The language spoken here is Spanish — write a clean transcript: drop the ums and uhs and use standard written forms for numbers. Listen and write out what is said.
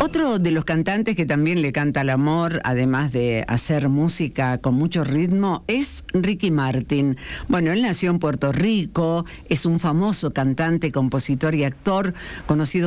Otro de los cantantes que también le canta al amor, además de hacer música con mucho ritmo, es Ricky Martin. Bueno, él nació en Puerto Rico, es un famoso cantante, compositor y actor, conocido